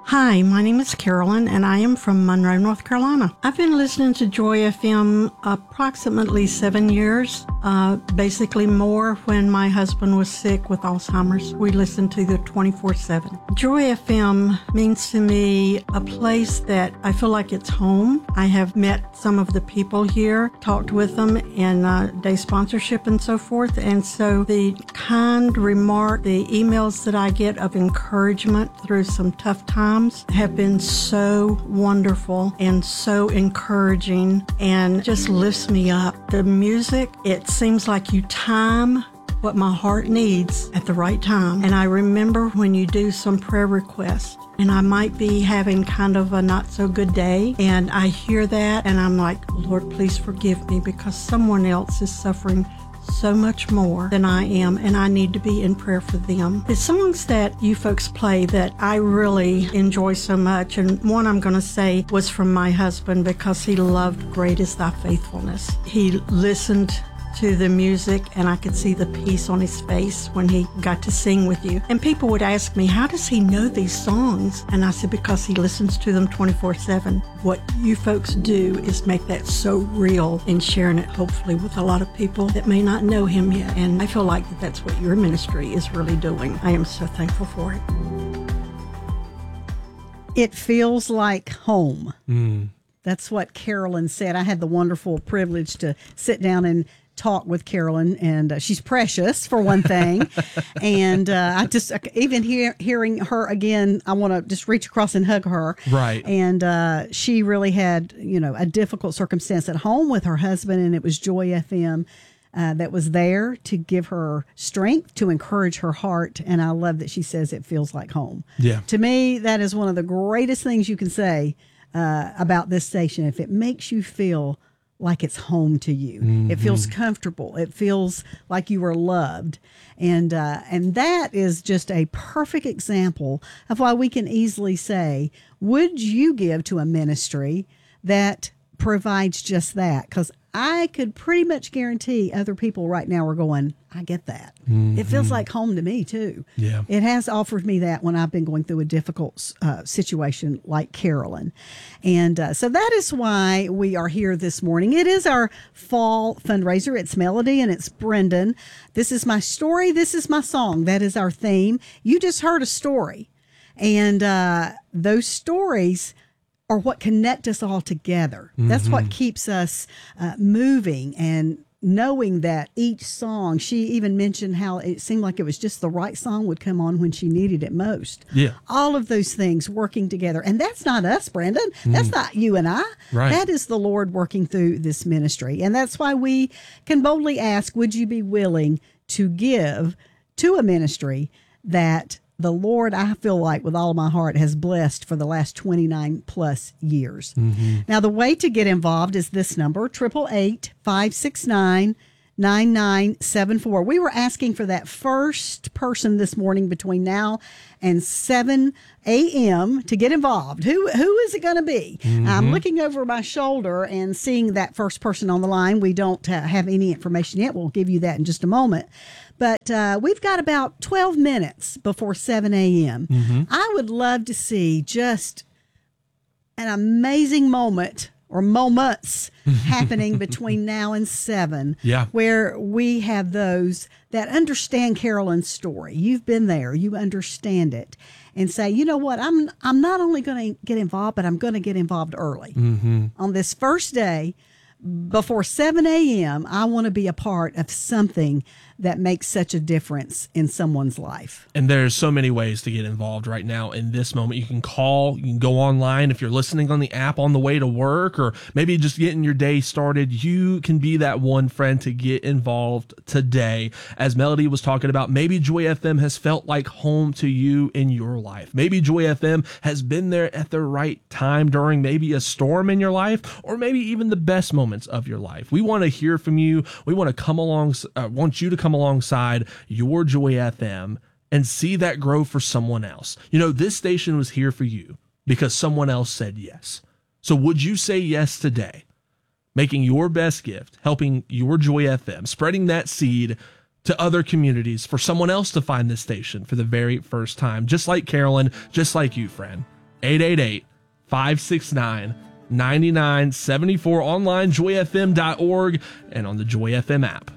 Hi, my name is Carolyn, and I am from Monroe, North Carolina. I've been listening to Joy FM approximately 7 years, basically more when my husband was sick with Alzheimer's. We listened to the 24/7. Joy FM means to me a place that I feel like it's home. I have met some of the people here, talked with them in day sponsorship and so forth, and so the kind remark, the emails that I get of encouragement through some tough times have been so wonderful and so encouraging and just lifts me up. The music, it seems like you time what my heart needs at the right time. And I remember when you do some prayer requests and I might be having kind of a not so good day and I hear that and I'm like, Lord, please forgive me because someone else is suffering so much more than I am, and I need to be in prayer for them. The songs that you folks play that I really enjoy so much, and one I'm going to say was from my husband because he loved Great Is Thy Faithfulness. He listened to the music and I could see the peace on his face when he got to sing with you. And people would ask me, how does he know these songs? And I said, because he listens to them 24/7. What you folks do is make that so real and sharing it hopefully with a lot of people that may not know him yet. And I feel like that's what your ministry is really doing. I am so thankful for it. It feels like home. That's what Carolyn said. I had the wonderful privilege to sit down and talk with Carolyn, and she's precious for one thing. And I just even hearing her again, I want to just reach across and hug her. Right. And she really had, a difficult circumstance at home with her husband, and it was Joy FM that was there to give her strength, to encourage her heart. And I love that she says it feels like home. Yeah. To me, that is one of the greatest things you can say about this station. If it makes you feel like it's home to you, it feels comfortable, it feels like you are loved, and that is just a perfect example of why we can easily say, would you give to a ministry that provides just that? Because I could pretty much guarantee other people right now are going, I get that. It feels like home to me too. Yeah. It has offered me that when I've been going through a difficult situation like Carolyn. And so that is why we are here this morning. It is our fall fundraiser. It's Melody and it's Brendan. This is my story. This is my song. That is our theme. You just heard a story. And those stories are what connect us all together. That's what keeps us moving and knowing that each song, she even mentioned how it seemed like it was just the right song would come on when she needed it most. Yeah. All of those things working together. And that's not us, Brendan. That's not you and I. Right. That is the Lord working through this ministry. And that's why we can boldly ask, would you be willing to give to a ministry that the Lord, I feel like with all of my heart, has blessed for the last 29 plus years. Now, the way to get involved is this number, 888-569-9974. We were asking for that first person this morning between now and 7 a.m. to get involved. Who is it going to be? I'm looking over my shoulder and seeing that first person on the line. We don't have any information yet. We'll give you that in just a moment. But we've got about 12 minutes before 7 a.m. I would love to see just an amazing moment or moments happening between now and 7, where we have those that understand Carolyn's story. You've been there, you understand it, and say, you know what, I'm not only going to get involved, but I'm going to get involved early. On this first day, before 7 a.m., I want to be a part of something that makes such a difference in someone's life. And there's so many ways to get involved right now in this moment. You can call, you can go online. If you're listening on the app on the way to work, or maybe just getting your day started, you can be that one friend to get involved today. As Melody was talking about, maybe Joy FM has felt like home to you in your life. Maybe Joy FM has been there at the right time during maybe a storm in your life, or maybe even the best moments of your life. We want to hear from you. We want to want you to come alongside your Joy FM and see that grow for someone else. You know, this station was here for you because someone else said yes. So would you say yes today? Making your best gift, helping your Joy FM, spreading that seed to other communities for someone else to find this station for the very first time, just like Carolyn, just like you, friend. 888-569-9974, online joyfm.org, and on the Joy FM app.